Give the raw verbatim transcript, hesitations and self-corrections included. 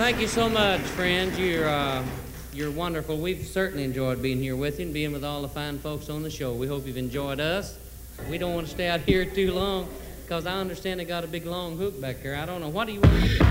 Thank you so much, friends. You're, uh, you're wonderful. We've certainly enjoyed being here with you and being with all the fine folks on the show. We hope you've enjoyed us. We don't want to stay out here too long because I understand they got a big long hook back there. I don't know. What do you want to do?